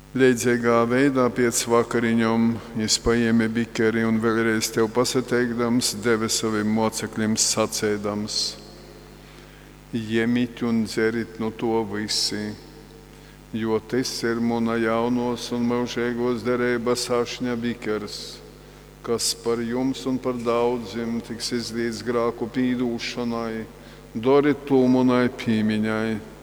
Līdzīgā veidā pēc vakariņām viņš paēma bikeri un vēlreiz tev pasateikdams, deva saviem mocekļiem sacēdams: Ņemiet un dzerit no to visi, jo tas ir mana jaunos un mūžīgos derības ašņa bikers, kas par jums un par daudziem tiks izlīdz grēku pīdūšanai, dariet to manai piemiņai.